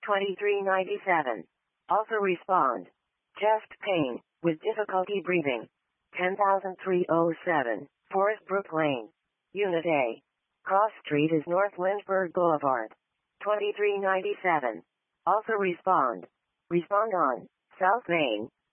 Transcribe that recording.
2397. Also respond. Chest pain, with difficulty breathing. 10307. Forest Brook Lane. Unit A. Cross Street is North Lynchburg Boulevard. 2397. Also respond. Respond on. South Main,